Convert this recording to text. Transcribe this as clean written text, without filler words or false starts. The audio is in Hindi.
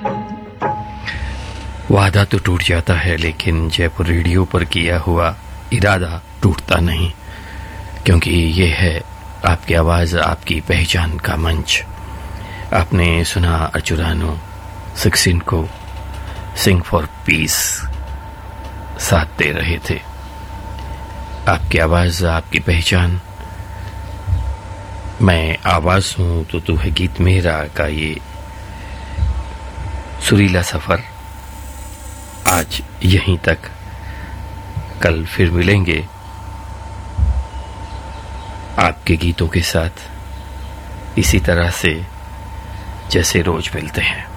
वादा तो टूट जाता है, लेकिन जयपुर रेडियो पर किया हुआ इरादा टूटता नहीं, क्योंकि ये है आपकी आवाज़, आपकी पहचान का मंच। आपने सुना अर्चुरानो 16 को सिंग फॉर पीस साथ दे रहे थे। आपकी आवाज़, आपकी पहचान, मैं आवाज़ हूँ तो तू है गीत मेरा का ये सुरीला सफ़र आज यहीं तक। कल फिर मिलेंगे आपके गीतों के साथ, इसी तरह से जैसे रोज मिलते हैं।